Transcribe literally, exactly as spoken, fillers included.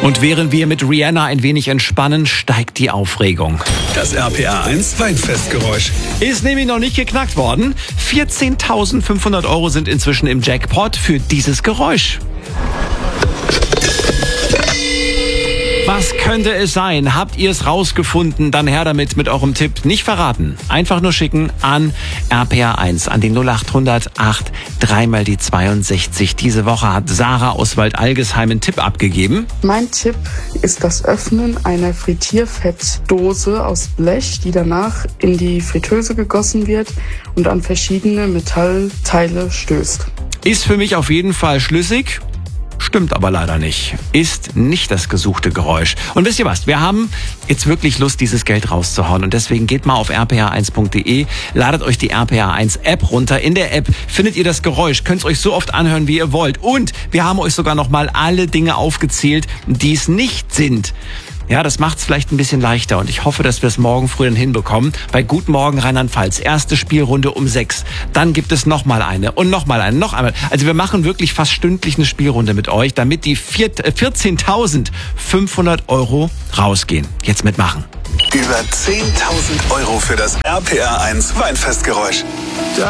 Und während wir mit Rihanna ein wenig entspannen, steigt die Aufregung. Das R P R eins Weinfestgeräusch Ist nämlich noch nicht geknackt worden. vierzehntausendfünfhundert Euro sind inzwischen im Jackpot für dieses Geräusch. Was könnte es sein? Habt ihr es rausgefunden? Dann her damit mit eurem Tipp. Nicht verraten. Einfach nur schicken an R P R eins, an den null acht hundert acht, dreimal die zweiundsechzig. Diese Woche hat Sarah aus Waldalgesheim einen Tipp abgegeben. Mein Tipp ist das Öffnen einer Frittierfettdose aus Blech, die danach in die Fritteuse gegossen wird und an verschiedene Metallteile stößt. Ist für mich auf jeden Fall schlüssig. Stimmt aber leider nicht. Ist nicht das gesuchte Geräusch. Und wisst ihr was? Wir haben jetzt wirklich Lust, dieses Geld rauszuhauen. Und deswegen geht mal auf r p r eins punkt d e, ladet euch die R P R eins App runter. In der App findet ihr das Geräusch, könnt es euch so oft anhören, wie ihr wollt. Und wir haben euch sogar noch mal alle Dinge aufgezählt, die es nicht sind. Ja, das macht es vielleicht ein bisschen leichter und ich hoffe, dass wir es morgen früh dann hinbekommen. Bei Guten Morgen Rheinland-Pfalz, erste Spielrunde um sechs. Dann gibt es nochmal eine und nochmal eine, noch einmal. Also wir machen wirklich fast stündlich eine Spielrunde mit euch, damit die vierzehntausendfünfhundert Euro rausgehen. Jetzt mitmachen. Über zehntausend Euro für das R P R eins Weinfestgeräusch.